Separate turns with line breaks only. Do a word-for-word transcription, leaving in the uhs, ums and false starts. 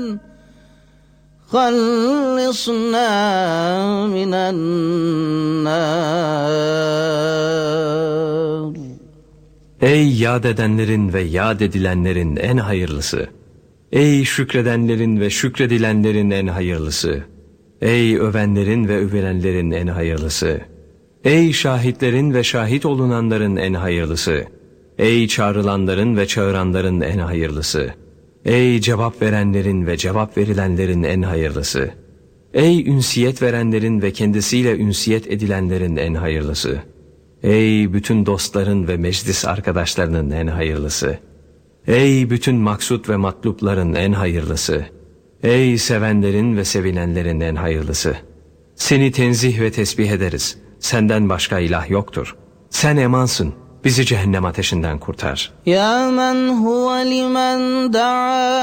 خلصنا من النار.
Ey yad edenlerin ve yad edilenlerin en hayırlısı! Ey şükredenlerin ve şükredilenlerin en hayırlısı! Ey övenlerin ve övülenlerin en hayırlısı! Ey şahitlerin ve şahit olunanların en hayırlısı! Ey çağrılanların ve çağıranların en hayırlısı! Ey cevap verenlerin ve cevap verilenlerin en hayırlısı! Ey ünsiyet verenlerin ve kendisiyle ünsiyet edilenlerin en hayırlısı! Ey bütün dostların ve meclis arkadaşlarının en hayırlısı! Ey bütün maksut ve matlupların en hayırlısı! Ey sevenlerin ve sevilenlerin en hayırlısı! Seni tenzih ve tesbih ederiz. Senden başka ilah yoktur. Sen emansın. Bizi cehennem ateşinden kurtar.
Ya men huve limen da'a